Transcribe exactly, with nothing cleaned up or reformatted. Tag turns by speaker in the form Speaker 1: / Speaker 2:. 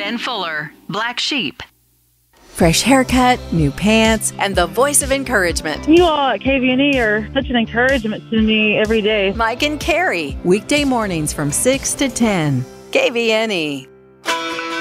Speaker 1: Ben Fuller, Black Sheep.
Speaker 2: Fresh haircut, new pants, and the voice of encouragement.
Speaker 3: You all at K V N E are such an encouragement to me every day.
Speaker 2: Mike and Carrie, weekday mornings from six to ten. K V N E.